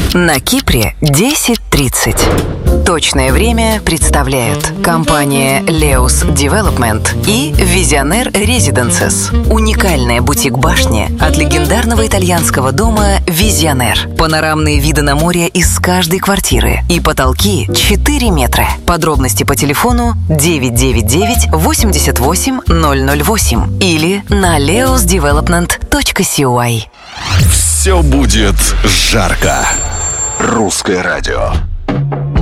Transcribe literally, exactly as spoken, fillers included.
На Кипре десять тридцать. Точное время представляют компания Leus Development и Visionaire Residences. Уникальная бутик-башня от легендарного итальянского дома Visionaire. Панорамные виды на море из каждой квартиры и потолки четыре метра. Подробности по телефону девять девять девять восемьдесят восемь ноль ноль восемь или на leus development точка кей. Все будет жарко. Русское радио.